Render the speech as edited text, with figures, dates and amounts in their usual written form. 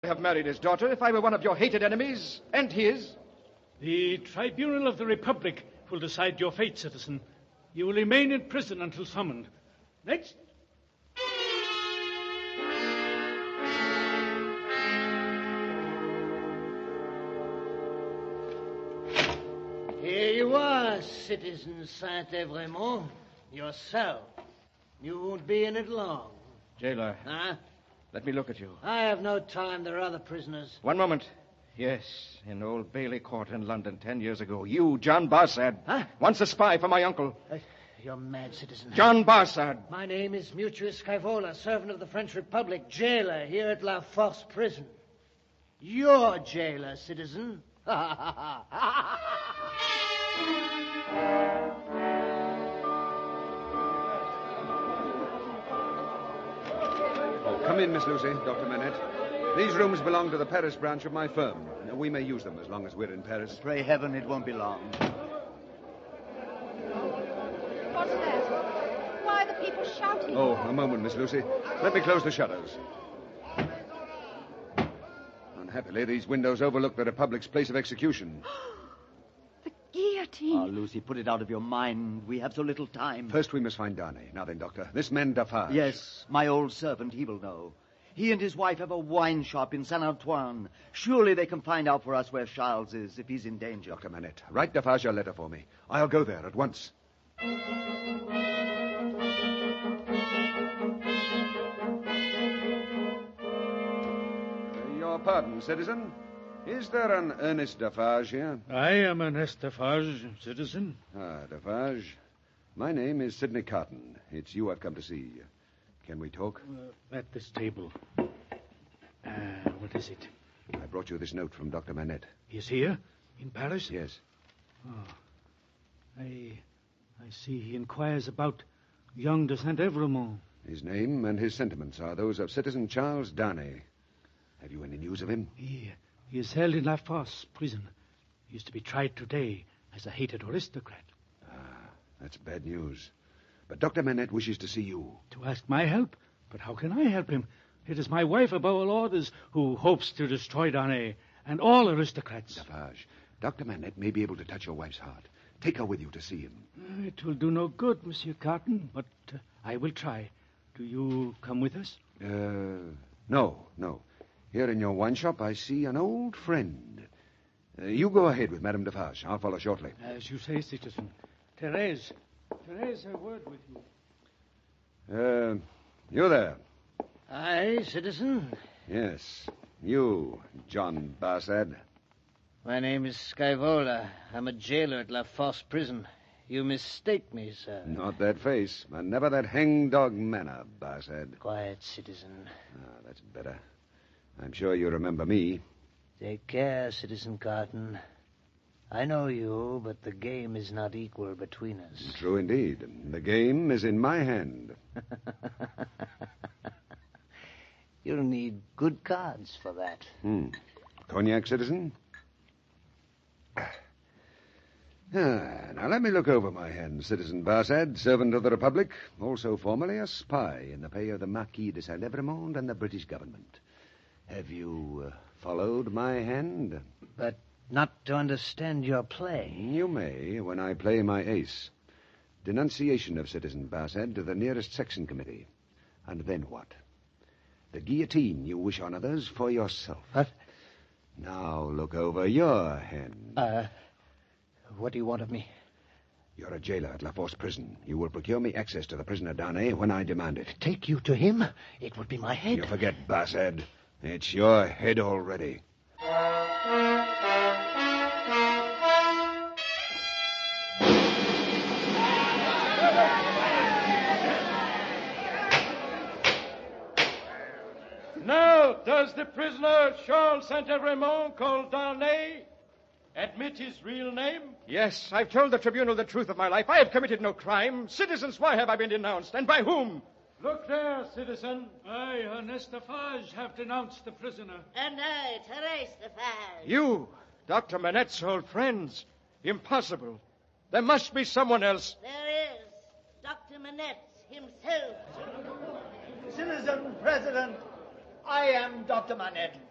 have married his daughter if I were one of your hated enemies, and his. The Tribunal of the Republic will decide your fate, citizen. You will remain in prison until summoned. Next. Here you are, Citizen Saint-Evremont. Yourself. You won't be in it long. Jailer. Huh? Let me look at you. I have no time. There are other prisoners. One moment. Yes, in Old Bailey Court in London 10 years ago. You, John Barsad. Huh? Once a spy for my uncle. You're mad, citizen. John Barsad. My name is Mucius Scaevola, servant of the French Republic, jailer here at La Force prison. You're jailer, citizen. Come in, Miss Lucy, Dr. Manette. These rooms belong to the Paris branch of my firm. We may use them as long as we're in Paris. Pray heaven it won't be long. What's that? Why are the people shouting? Oh, a moment, Miss Lucy. Let me close the shutters. Unhappily, these windows overlook the Republic's place of execution. The guillotine. Oh, Lucy, put it out of your mind. We have so little time. First, we must find Darnay. Now then, Doctor. This man, Defarge. Yes, my old servant, he will know. He and his wife have a wine shop in Saint-Antoine. Surely they can find out for us where Charles is, if he's in danger. Dr. Manette, write Defarge a letter for me. I'll go there at once. Your pardon, citizen. Is there an Ernest Defarge here? I am Ernest Defarge, citizen. Ah, Defarge. My name is Sidney Carton. It's you I've come to see. Can we talk? At this table. What is it? I brought you this note from Dr. Manette. He is here? In Paris? Yes. Oh. I see he inquires about young de Saint-Evremont. His name and his sentiments are those of Citizen Charles Darnay. Have you any news of him? He is held in La Force prison. He is to be tried today as a hated aristocrat. Ah, that's bad news. But Dr. Manette wishes to see you. To ask my help? But how can I help him? It is my wife, above all orders, who hopes to destroy Darnay and all aristocrats. Defarge, Dr. Manette may be able to touch your wife's heart. Take her with you to see him. It will do no good, Monsieur Carton, but I will try. Do you come with us? No. Here in your wine shop, I see an old friend. You go ahead with Madame Defarge. I'll follow shortly. As you say, citizen. Therese, a word with you. You there? Aye, citizen. Yes, you, John Barsad. My name is Scaevola. I'm a jailer at La Force prison. You mistake me, sir. Not that face, and never that hangdog manner, Barsad. Quiet, citizen. Ah, that's better. I'm sure you remember me. Take care, Citizen Carton. I know you, but the game is not equal between us. True indeed. The game is in my hand. You'll need good cards for that. Cognac, citizen? Now let me look over my hand, Citizen Barsad, servant of the Republic, also formerly a spy in the pay of the Marquis de Saint-Evremont and the British government. Have you followed my hand? But not to understand your play. You may, when I play my ace. Denunciation of Citizen Barsad to the nearest section committee. And then what? The guillotine you wish on others for yourself. What? Now look over your hand. What do you want of me? You're a jailer at La Force prison. You will procure me access to the prisoner Darnay when I demand it. Take you to him? It would be my head. You forget, Barsad. It's your head already. Now, does the prisoner Charles Saint-Evremont, called Darnay, admit his real name? Yes, I've told the tribunal the truth of my life. I have committed no crime. Citizens, why have I been denounced, and by whom? Look there, citizen. I, Ernest Defarge, have denounced the prisoner. And I, Therese Defarge. You, Dr. Manette's old friends. Impossible. There must be someone else. There is. Dr. Manette himself. Citizen President, I am Dr. Manette.